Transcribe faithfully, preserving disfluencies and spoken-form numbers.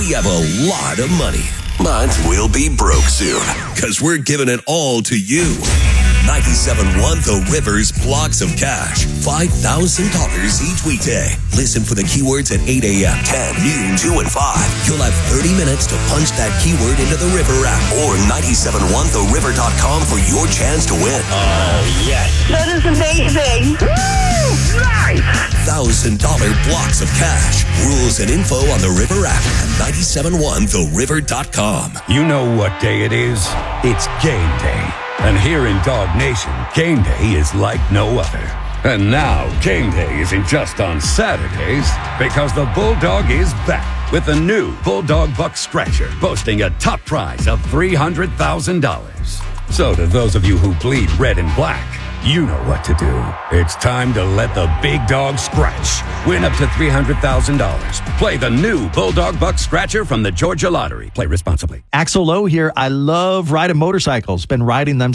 We have a lot of money, but we'll be broke soon because we're giving it all to you. ninety-seven point one The River's blocks of cash. five thousand dollars each weekday. Listen for the keywords at eight a.m., ten, noon, two, and five. You'll have thirty minutes to punch that keyword into the River app or ninety-seven one the river dot com for your chance to win. Oh, yes. That is amazing. Woo! Nice! one thousand dollars blocks of cash. Rules and info on the River app and ninety-seven point one the river dot com. You know what day it is? It's game day. And here in Dog Nation, game day is like no other. And now, game day isn't just on Saturdays, because the Bulldog is back with the new Bulldog Buck Scratcher, boasting a top prize of three hundred thousand dollars. So to those of you who bleed red and black, you know what to do. It's time to let the big dog scratch. Win up to three hundred thousand dollars. Play the new Bulldog Buck Scratcher from the Georgia Lottery. Play responsibly. Axel Lowe here. I love riding motorcycles. Been riding them